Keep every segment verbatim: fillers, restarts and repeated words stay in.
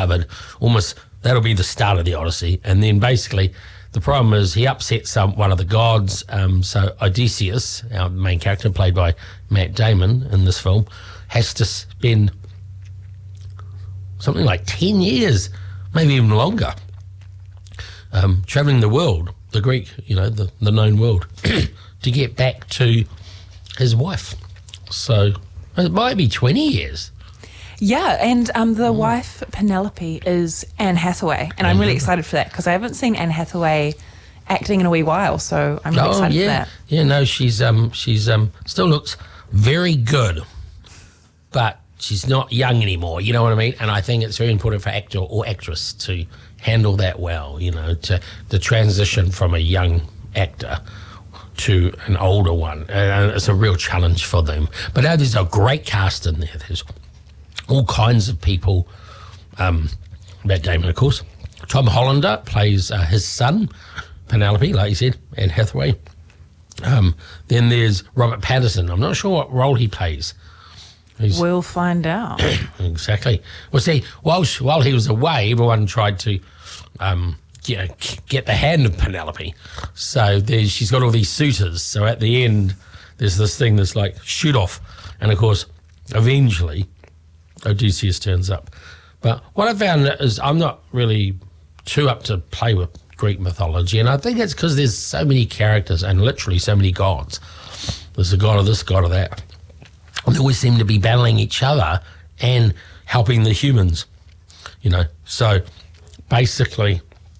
covered. Almost, that'll be the start of the Odyssey. And then basically the problem is he upsets some, one of the gods. Um, so Odysseus, our main character, played by Matt Damon in this film, has to spend something like ten years, maybe even longer, um, travelling the world, the Greek, you know, the, the known world, to get back to his wife. So it might be twenty years. Yeah, and um, the mm. wife, Penelope, is Anne Hathaway, and I'm really excited for that because I haven't seen Anne Hathaway acting in a wee while, so I'm really oh, excited yeah. for that. Yeah, no, she's um, she's um, still looks very good, but she's not young anymore, you know what I mean? And I think it's very important for actor or actress to handle that well, you know, to the transition from a young actor to an older one. And it's a real challenge for them. But now there's a great cast in there. There's all kinds of people. Um, Matt Damon, of course. Tom Hollander plays uh, his son, Penelope, like you said, Anne Hathaway. Um, then there's Robert Pattinson. I'm not sure what role he plays. He's, we'll find out. Exactly. Well, see, while, while he was away, everyone tried to um, get, get the hand of Penelope. So there's, she's got all these suitors. So at the end, there's this thing that's like shoot off. And, of course, eventually, Odysseus turns up. But what I found is I'm not really too up to play with Greek mythology, and I think it's because there's so many characters and literally so many gods. There's a god of this, god of that. And they always seem to be battling each other and helping the humans, you know. So basically,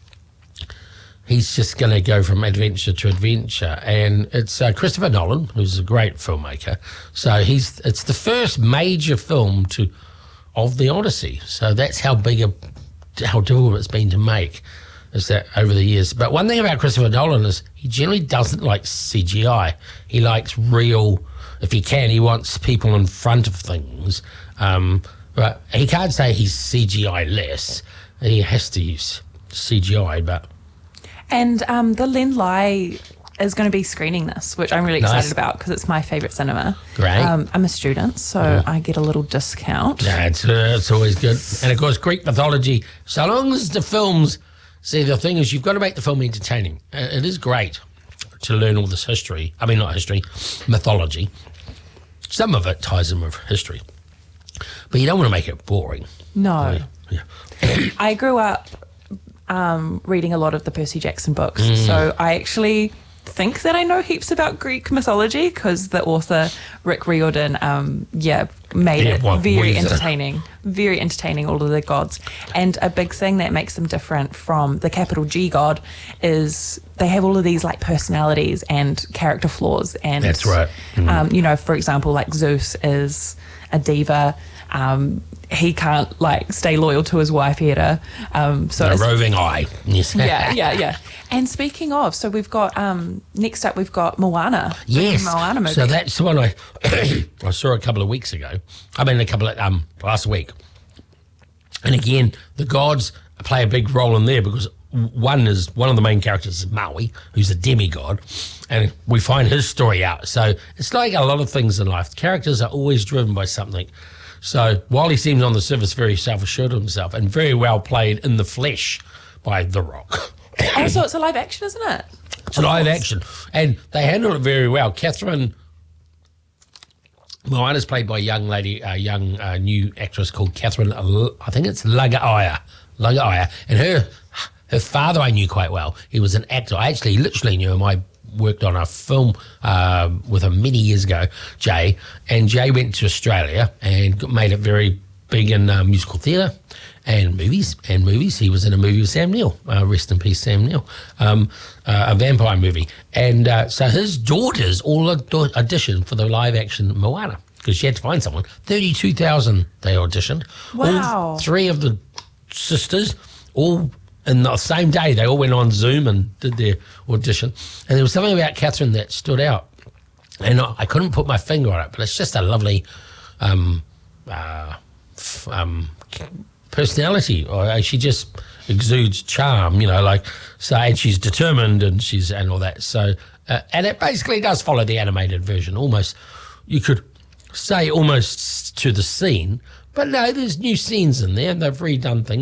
he's just going to go from adventure to adventure. And it's uh, Christopher Nolan, who's a great filmmaker. So he's it's the first major film to of the Odyssey. So that's how big a, how difficult it's been to make, is that over the years. But one thing about Christopher Nolan is he generally doesn't like C G I. He likes real, if he can, he wants people in front of things. Um, but he can't say he's C G I less. He has to use C G I, but... And um, the Len Lai is going to be screening this, which I'm really excited nice. about because it's my favourite cinema. Great. Um, I'm a student, so yeah. I get a little discount. Yeah, it's, uh, it's always good. And, of course, Greek mythology, so long as the films... See, the thing is, you've got to make the film entertaining. It is great to learn all this history. I mean, not history, mythology. Some of it ties in with history. But you don't want to make it boring. No. Yeah. I grew up um, reading a lot of the Percy Jackson books, mm. so I actually think that I know heaps about Greek mythology because the author, Rick Riordan, um, yeah, made yeah, it what, very entertaining. It? Very entertaining, all of the gods. And a big thing that makes them different from the capital G god is they have all of these like personalities and character flaws. And that's right. Mm. Um, you know, for example, like Zeus is a diva. Um, he can't like stay loyal to his wife Hera. Um, so a roving eye. Yes. Yeah, yeah, yeah. And speaking of, so we've got um, next up we've got Moana. Yes. Moana movie. So that's the one I I saw a couple of weeks ago. I mean, a couple of um last week. And again, the gods play a big role in there because one is one of the main characters is Maui, who's a demigod, and we find his story out. So it's like a lot of things in life. Characters are always driven by something. So while he seems on the surface very self-assured of himself and very well played in the flesh by The Rock. Oh, so it's a live action, isn't it? It's a live action. And they handle it very well. Catherine Moana's played by a young lady, a young uh, new actress called Catherine, I think it's Lagaia. Lagaia. And her her father I knew quite well. He was an actor. I actually literally knew him. I worked on a film uh, with him many years ago, Jay, and Jay went to Australia and made it very big in uh, musical theatre and movies. And movies, he was in a movie with Sam Neill, uh, rest in peace, Sam Neill, um, uh, a vampire movie. And uh, so his daughters all auditioned for the live-action Moana because she had to find someone. thirty-two thousand they auditioned. Wow. All three of the sisters, all in the same day, they all went on Zoom and did their audition. And there was something about Catherine that stood out. And I, I couldn't put my finger on it, but it's just a lovely um, uh, f- um, personality. Or she just exudes charm, you know, like, so, and she's determined and she's, and all that. So, uh, and it basically does follow the animated version almost. You could say almost to the scene, but no, there's new scenes in there and they've redone things.